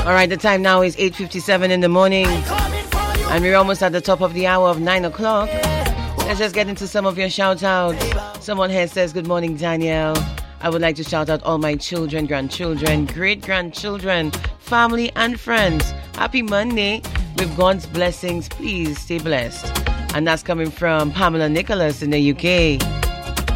All right, the time now is 8:57 in the morning, and we're almost at the top of the hour of 9 o'clock. Let's just get into some of your shout-outs. Someone here says, good morning, Danielle. I would like to shout out all my children, grandchildren, great-grandchildren, family, and friends. Happy Monday. With God's blessings, please stay blessed. And that's coming from Pamela Nicholas in the UK.